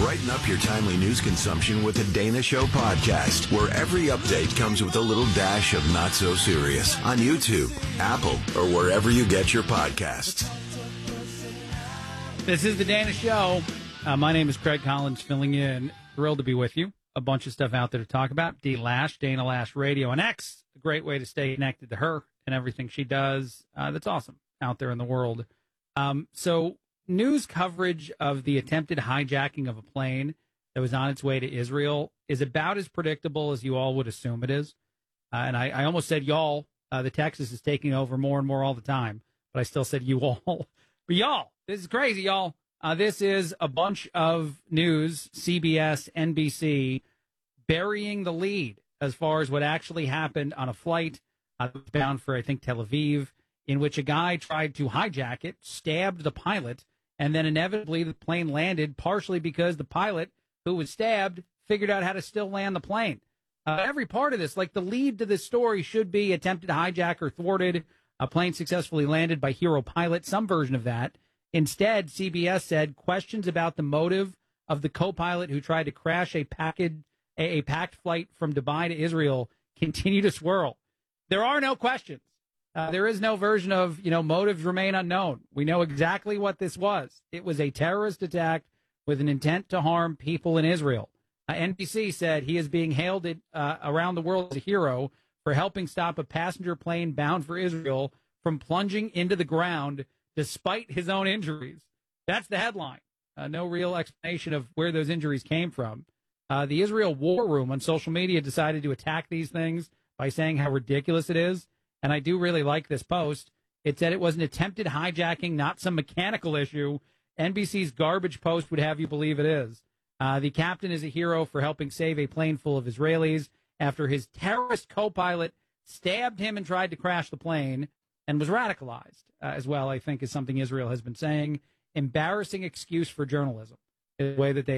Brighten up your timely news consumption with the Dana Show podcast, where every update comes with a little dash of not so serious on YouTube, Apple, or wherever you get your podcasts. This is the Dana Show. My name is Craig Collins, filling in. Thrilled to be with you. A bunch of stuff out there to talk about. D Lash, Dana Lash Radio, and X. A great way to stay connected to her and everything she does. That's awesome out there in the world. So news coverage of the attempted hijacking of a plane that was on its way to Israel is about as predictable as you all would assume it is. And I almost said y'all. The Texas is taking over more and more all the time, but I still said you all. But y'all, this is crazy, y'all. This is a bunch of news, CBS, NBC, burying the lead as far as what actually happened on a flight bound for, I think, Tel Aviv, in which a guy tried to hijack it, stabbed the pilot, and then inevitably the plane landed, partially because the pilot who was stabbed figured out how to still land the plane. Every part of this, like the lead to this story, should be attempted hijack or thwarted. A plane successfully landed by hero pilot, some version of that. Instead, CBS said questions about the motive of the co-pilot who tried to crash a packed flight from Dubai to Israel continue to swirl. There are no questions. There is no version of, motives remain unknown. We know exactly what this was. It was a terrorist attack with an intent to harm people in Israel. NBC said he is being hailed around the world as a hero for helping stop a passenger plane bound for Israel from plunging into the ground despite his own injuries. That's the headline. No real explanation of where those injuries came from. The Israel War Room on social media decided to attack these things by saying how ridiculous it is. And I do really like this post. It said it was an attempted hijacking, not some mechanical issue. NBC's garbage post would have you believe it is. The captain is a hero for helping save a plane full of Israelis after his terrorist co-pilot stabbed him and tried to crash the plane and was radicalized as well, I think, is something Israel has been saying. Embarrassing excuse for journalism is the way that they